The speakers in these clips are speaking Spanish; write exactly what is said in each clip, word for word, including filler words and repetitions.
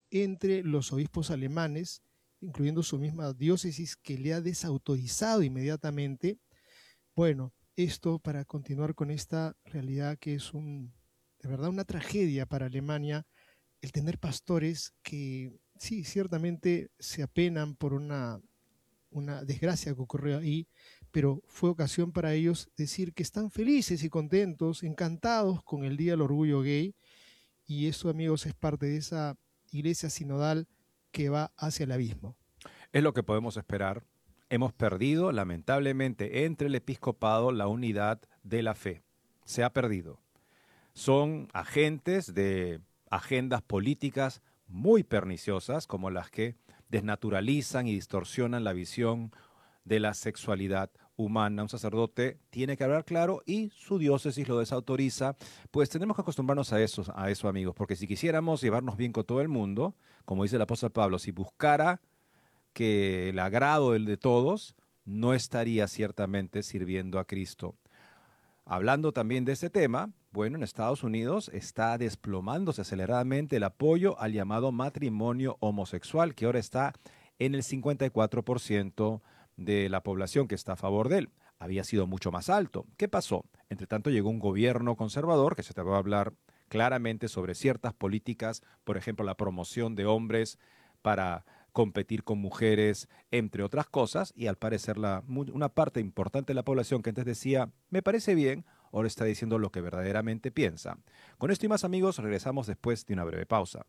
entre los obispos alemanes, incluyendo su misma diócesis, que le ha desautorizado inmediatamente. Bueno, esto para continuar con esta realidad que es un, de verdad una tragedia para Alemania, el tener pastores que sí, ciertamente se apenan por una, una desgracia que ocurrió ahí, pero fue ocasión para ellos decir que están felices y contentos, encantados con el Día del Orgullo Gay, y eso, amigos, es parte de esa iglesia sinodal que va hacia el abismo. Es lo que podemos esperar. Hemos perdido, lamentablemente, entre el episcopado la unidad de la fe. Se ha perdido. Son agentes de agendas políticas muy perniciosas, como las que desnaturalizan y distorsionan la visión de la sexualidad humana. Un sacerdote tiene que hablar claro y su diócesis lo desautoriza. Pues tenemos que acostumbrarnos a eso, a eso, amigos, porque si quisiéramos llevarnos bien con todo el mundo, como dice el apóstol Pablo, si buscara que el agrado del de todos, no estaría ciertamente sirviendo a Cristo. Hablando también de este tema, bueno, en Estados Unidos está desplomándose aceleradamente el apoyo al llamado matrimonio homosexual, que ahora está en el cincuenta y cuatro por ciento de la población que está a favor de él. Había sido mucho más alto. ¿Qué pasó? Entre tanto llegó un gobierno conservador que se te va a hablar claramente sobre ciertas políticas, por ejemplo, la promoción de hombres para competir con mujeres, entre otras cosas, y al parecer la, una parte importante de la población que antes decía, me parece bien, ahora está diciendo lo que verdaderamente piensa. Con esto y más, amigos, regresamos después de una breve pausa.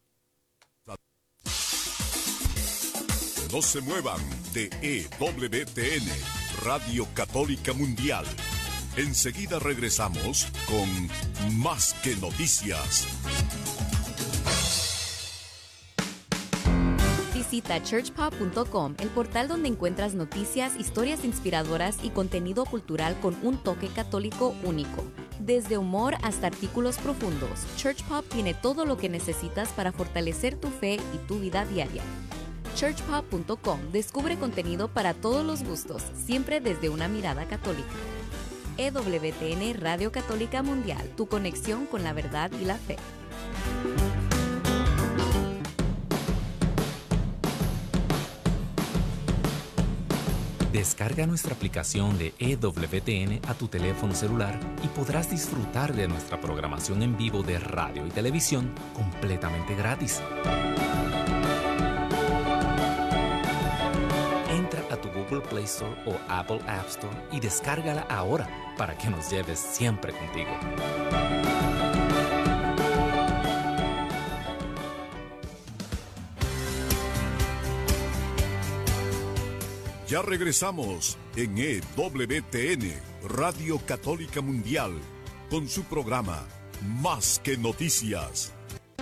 No se muevan de E W T N, Radio Católica Mundial. Enseguida regresamos con Más que Noticias. Visita church pop punto com, el portal donde encuentras noticias, historias inspiradoras y contenido cultural con un toque católico único. Desde humor hasta artículos profundos, Church Pop tiene todo lo que necesitas para fortalecer tu fe y tu vida diaria. church pop punto com descubre contenido para todos los gustos, siempre desde una mirada católica. E W T N Radio Católica Mundial, tu conexión con la verdad y la fe. Descarga nuestra aplicación de E W T N a tu teléfono celular y podrás disfrutar de nuestra programación en vivo de radio y televisión completamente gratis. Entra a tu Google Play Store o Apple App Store y descárgala ahora para que nos lleves siempre contigo. Ya regresamos en E W T N, Radio Católica Mundial, con su programa Más que Noticias.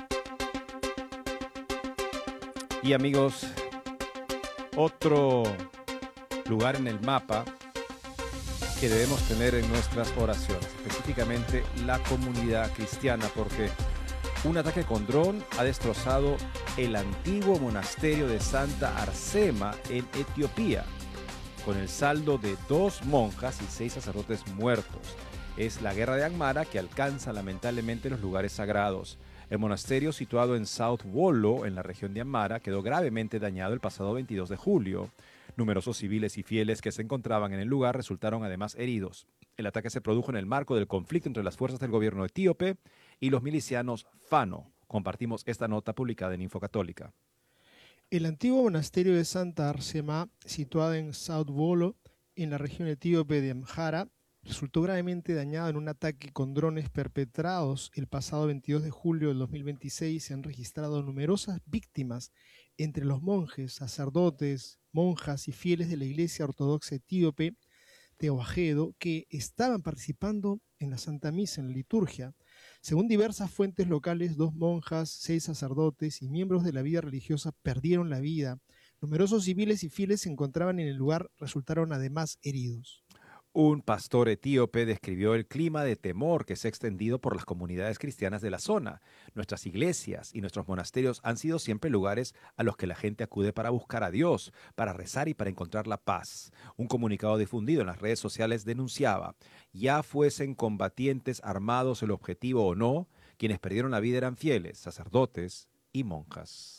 Y amigos, otro lugar en el mapa que debemos tener en nuestras oraciones, específicamente la comunidad cristiana, porque un ataque con dron ha destrozado el antiguo monasterio de Santa Arsema en Etiopía, con el saldo de dos monjas y seis sacerdotes muertos. Es la guerra de Amhara que alcanza lamentablemente los lugares sagrados. El monasterio, situado en South Wollo, en la región de Amhara, quedó gravemente dañado el pasado veintidós de julio. Numerosos civiles y fieles que se encontraban en el lugar resultaron además heridos. El ataque se produjo en el marco del conflicto entre las fuerzas del gobierno etíope y los milicianos Fano. Compartimos esta nota publicada en Infocatólica. El antiguo monasterio de Santa Arsema, situado en South Wollo, en la región etíope de Amhara, resultó gravemente dañado en un ataque con drones perpetrados el pasado veintidós de julio del dos mil veintiséis. Se han registrado numerosas víctimas entre los monjes, sacerdotes, monjas y fieles de la Iglesia Ortodoxa Etíope de Oajedo que estaban participando en la Santa Misa, en la liturgia. Según diversas fuentes locales, dos monjas, seis sacerdotes y miembros de la vida religiosa perdieron la vida. Numerosos civiles y fieles se encontraban en el lugar, resultaron además heridos. Un pastor etíope describió el clima de temor que se ha extendido por las comunidades cristianas de la zona. Nuestras iglesias y nuestros monasterios han sido siempre lugares a los que la gente acude para buscar a Dios, para rezar y para encontrar la paz. Un comunicado difundido en las redes sociales denunciaba, ya fuesen combatientes armados el objetivo o no, quienes perdieron la vida eran fieles, sacerdotes y monjas.